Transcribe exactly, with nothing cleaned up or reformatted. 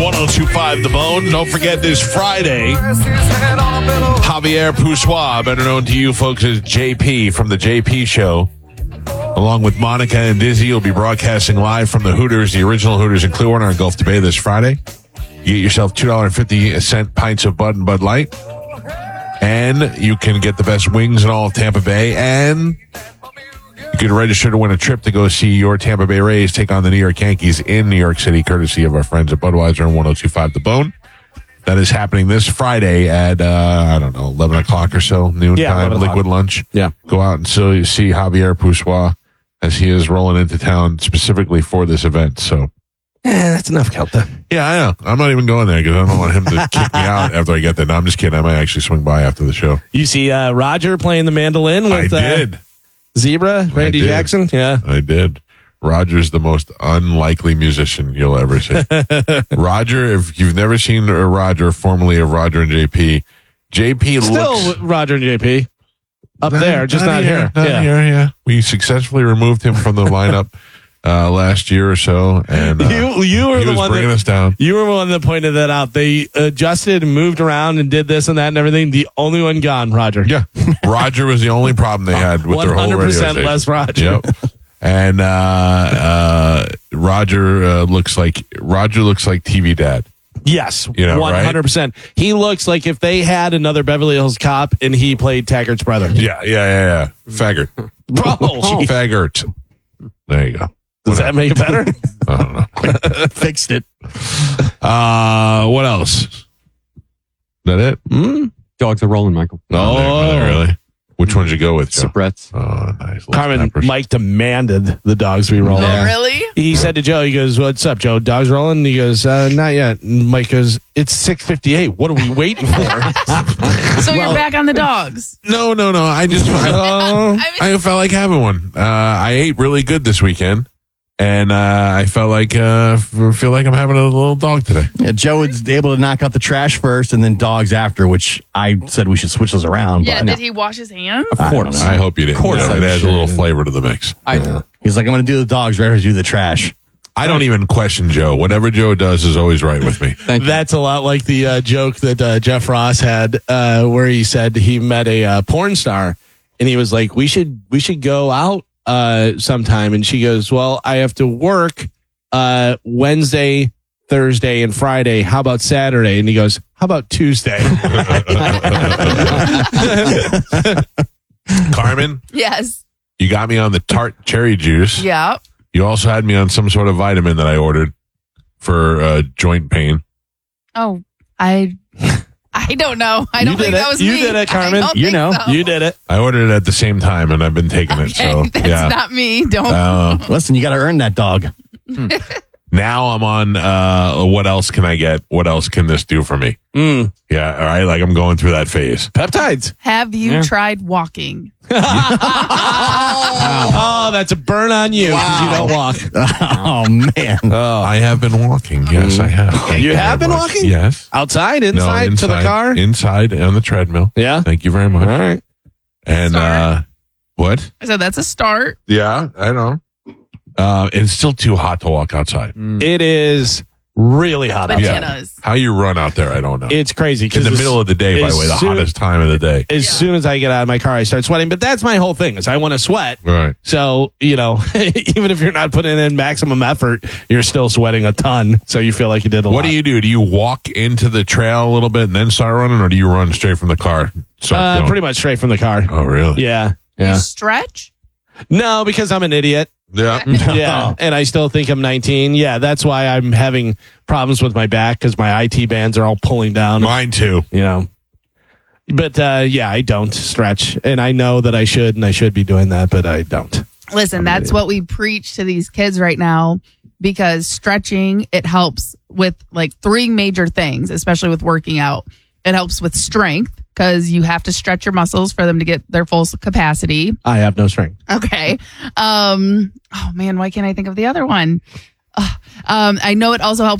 one oh two point five The Bone. Don't forget this Friday, Javier Poussois, better known to you folks as J P from The J P Show, along with Monica and Dizzy, will be broadcasting live from the Hooters, the original Hooters in Clearwater on Gulf to Bay this Friday. You get yourself two dollars and fifty cents pints of Bud and Bud Light, and you can get the best wings in all of Tampa Bay, and you can register to win a trip to go see your Tampa Bay Rays take on the New York Yankees in New York City, courtesy of our friends at Budweiser and one oh two point five The Bone. That is happening this Friday at, uh, I don't know, eleven o'clock or so, noon yeah, time, liquid lunch. Yeah. Go out and so see Javier Poussois as he is rolling into town specifically for this event. So, yeah, that's enough, Kelta. yeah, I know. I'm not even going there because I don't want him to kick me out after I get there. No, I'm just kidding. I might actually swing by after the show. You see uh, Roger playing the mandolin with I did. Uh, Zebra, Randy I did. Jackson? Yeah. I did. Roger's the most unlikely musician you'll ever see. Roger, if you've never seen a Roger, formerly of Roger and J P, J P Still looks... Roger and J P. Up there, just not, here. Not yeah. here, yeah. We successfully removed him from the lineup uh, last year or so, and uh, you, you were he the was one bringing that, us down. You were the one that pointed that out. They adjusted and moved around and did this and that and everything. The only one gone, Roger. Yeah. Roger was the only problem they had with their whole radio one hundred percent station. less Roger. Yep. And uh, uh, Roger uh, looks like Roger looks like T V dad. Yes, You know, one hundred percent. He looks like if they had another Beverly Hills Cop and he played Taggart's brother. Yeah, yeah, yeah, yeah. Faggart. Bro. Faggart. There you go. Does that make it better? I don't know. Fixed it. Uh, what else? Is that it? Mm? Dogs are rolling, Michael. Oh, Oh. really? Which one did you go with, Joe? Sabretts. Oh, nice. Little Carmen, snappers. Mike demanded the dogs be rolling. Oh, really? He said to Joe, he goes, "What's up, Joe? Dogs rolling?" He goes, uh, "Not yet." And Mike goes, "It's six fifty-eight. What are we waiting for?" So you're back on the dogs. No, no, no. I just I, Oh. I mean, I felt like having one. Uh, I ate really good this weekend, and uh, I felt like uh, f- feel like I'm having a little dog today. Yeah, Joe was able to knock out the trash first and then dogs after, which I said we should switch those around. yeah, but no. did he wash his hands? Of course. I hope you didn't. Of course You know, I it adds a should. little flavor to the mix. I He's like, I'm going to do the dogs right after do the trash. I don't even question Joe. Whatever Joe does is always right with me. Thank you. That's a lot like the uh, joke that uh, Jeff Ross had, uh, where he said he met a uh, porn star, and he was like, "We should, we should go out uh, sometime." And she goes, "Well, I have to work uh, Wednesday, Thursday, and Friday. How about Saturday?" And he goes, "How about Tuesday?" Carmen, Yes. you got me on the tart cherry juice. Yeah. You also had me on some sort of vitamin that I ordered for uh, joint pain. Oh, I I don't know. I don't You did think it. that was You me. did it, Carmen. I don't You think know. so. You did it. I ordered it at the same time, and I've been taking it. Okay, So that's yeah. not me. Don't. Uh, Listen, you got to earn that dog. now I'm on. Uh, what else can I get? What else can this do for me? Mm. Yeah. All right. Like I'm going through that phase. Peptides. Have you Yeah. tried walking? Oh, that's a burn on you because you don't walk. Oh, man. Oh, I have been walking. Yes, I have. Thank You very have been much. walking? Yes. outside, inside, no, to the car. Inside on the treadmill. Yeah. Thank you very much. All right. And Sorry. uh, what? I said that's a start. Yeah, I know. Uh, it's still too hot to walk outside. It is really hot But out. Yeah. Bananas. How you run out there, I don't know. It's crazy. In the middle of the day, by the as way, the soon- hottest time of the day. As Yeah. soon as I get out of my car, I start sweating. But that's my whole thing is I want to sweat. Right. So, you know, even if you're not putting in maximum effort, you're still sweating a ton. So you feel like you did a lot. What do you do? Do you walk into the trail a little bit and then start running, or do you run straight from the car? Start Uh, going? pretty much straight from the car. Oh, really? Yeah. You Yeah. stretch? No, because I'm an idiot. Yeah. Yeah. And I still think I'm nineteen. Yeah. That's why I'm having problems with my back because my I T bands are all pulling down. Mine too. You know. But uh, yeah, I don't stretch. And I know that I should, and I should be doing that, but I don't. Listen, that's what we preach to these kids right now because stretching, it helps with like three major things, especially with working out. It helps with strength because you have to stretch your muscles for them to get their full capacity. I have no strength. Okay. Um, oh man, why can't I think of the other one? Uh, um, I know it also helps